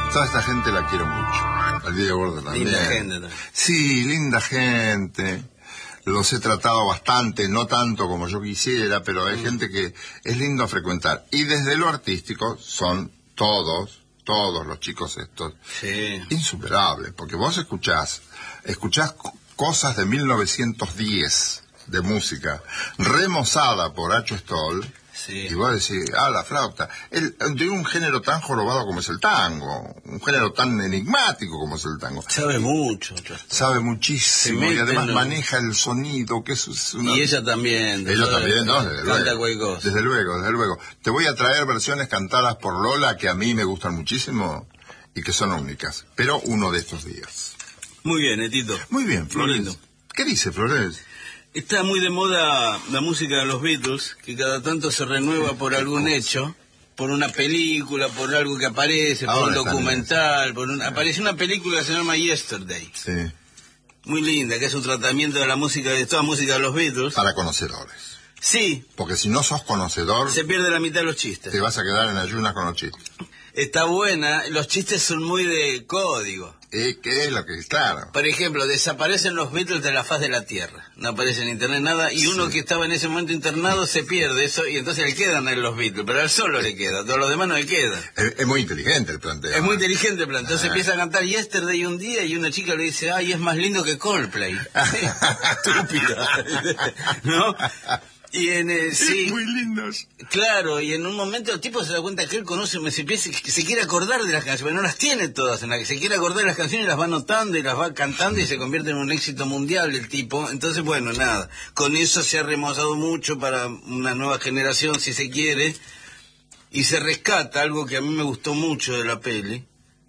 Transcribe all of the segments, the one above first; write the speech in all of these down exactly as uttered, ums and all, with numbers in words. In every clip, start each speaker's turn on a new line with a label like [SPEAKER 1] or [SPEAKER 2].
[SPEAKER 1] Toda esta gente la quiero mucho. Al Diego Borda también.
[SPEAKER 2] Linda gente también.
[SPEAKER 1] Sí, linda gente. Los he tratado bastante, no tanto como yo quisiera, pero hay mm. gente que es lindo frecuentar. Y desde lo artístico son todos, todos los chicos estos,
[SPEAKER 2] sí.
[SPEAKER 1] insuperables. Porque vos escuchás, escuchás cosas de mil novecientos diez de música, remozada por Acho Stoll.
[SPEAKER 2] Sí.
[SPEAKER 1] Y vos decís, ah, la flauta. El, de un género tan jorobado como es el tango, un género tan enigmático como es el tango.
[SPEAKER 2] Sabe mucho.
[SPEAKER 1] Sabe muchísimo y además
[SPEAKER 2] en...
[SPEAKER 1] maneja el sonido, que es una...
[SPEAKER 2] Y ella también.
[SPEAKER 1] Ella también, ¿no? Desde
[SPEAKER 2] canta
[SPEAKER 1] luego.
[SPEAKER 2] Canta
[SPEAKER 1] desde luego, desde luego. Te voy a traer versiones cantadas por Lola que a mí me gustan muchísimo y que son únicas, pero uno de estos días.
[SPEAKER 2] Muy bien, Etito.
[SPEAKER 1] Muy bien, Flores. ¿Qué dice, Flores?
[SPEAKER 2] Está muy de moda la música de los Beatles, que cada tanto se renueva por algún hecho, por una película, por algo que aparece, por Ahora un documental, por un... aparece una película que se llama Yesterday.
[SPEAKER 1] Sí.
[SPEAKER 2] Muy linda, que es un tratamiento de la música, de toda música de los Beatles.
[SPEAKER 1] Para conocedores.
[SPEAKER 2] Sí.
[SPEAKER 1] Porque si no sos conocedor...
[SPEAKER 2] Se pierde la mitad de los chistes.
[SPEAKER 1] Te vas a quedar en ayunas con los chistes.
[SPEAKER 2] Está buena, los chistes son muy de código.
[SPEAKER 1] ¿Eh? ¿Qué es lo que es? Claro.
[SPEAKER 2] Por ejemplo, desaparecen los Beatles de la faz de la Tierra. No aparece en internet nada. Y uno sí. que estaba en ese momento internado se pierde eso. Y entonces le quedan a él los Beatles. Pero a él solo le queda. Todos los demás no le quedan.
[SPEAKER 1] Es, es muy inteligente el planteo.
[SPEAKER 2] Es muy inteligente el planteo. Entonces ah. empieza a cantar Yesterday un día. Y una chica le dice, ay, es más lindo que Coldplay. Estúpida. ¿No? Y en el, sí,
[SPEAKER 1] muy lindos.
[SPEAKER 2] Claro, y en un momento el tipo se da cuenta que él conoce, se, se, se quiere acordar de las canciones, pero no las tiene todas, en la que se quiere acordar de las canciones y las va anotando y las va cantando y se convierte en un éxito mundial el tipo. Entonces, bueno, nada, con eso se ha remozado mucho para una nueva generación, si se quiere, y se rescata algo que a mí me gustó mucho de la peli,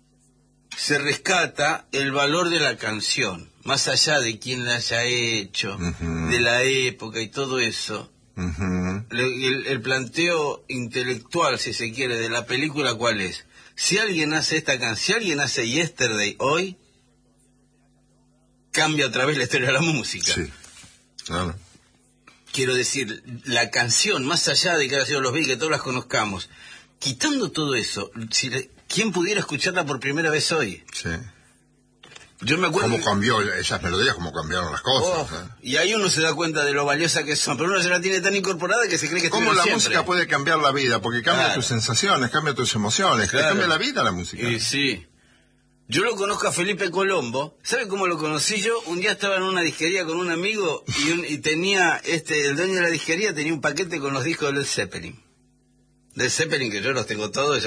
[SPEAKER 2] se rescata el valor de la canción. Más allá de quién la haya hecho, uh-huh. de la época y todo eso, uh-huh. el, el planteo intelectual, si se quiere, de la película, ¿cuál es? Si alguien hace esta canción, si alguien hace Yesterday hoy, cambia otra vez la historia de la música.
[SPEAKER 1] Sí, claro.
[SPEAKER 2] Quiero decir, la canción, más allá de que haya sido los Beatles, que todos las conozcamos, quitando todo eso, si le, ¿quién pudiera escucharla por primera vez hoy?
[SPEAKER 1] Sí.
[SPEAKER 2] Yo me acuerdo...
[SPEAKER 1] ¿Cómo cambió esas melodías? ¿Cómo cambiaron las cosas?
[SPEAKER 2] Oh,
[SPEAKER 1] ¿eh?
[SPEAKER 2] Y ahí uno se da cuenta de lo valiosa que son, pero uno se la tiene tan incorporada que se cree que...
[SPEAKER 1] ¿Cómo la
[SPEAKER 2] siempre.
[SPEAKER 1] música puede cambiar la vida? Porque cambia
[SPEAKER 2] claro.
[SPEAKER 1] tus sensaciones, cambia tus emociones,
[SPEAKER 2] claro.
[SPEAKER 1] te cambia la vida la música.
[SPEAKER 2] Y sí. Yo lo conozco a Felipe Colombo. ¿Sabe cómo lo conocí yo? Un día estaba en una disquería con un amigo y, un, y tenía, este, el dueño de la disquería tenía un paquete con los discos de Led Zeppelin. Led Zeppelin, que yo los tengo todos.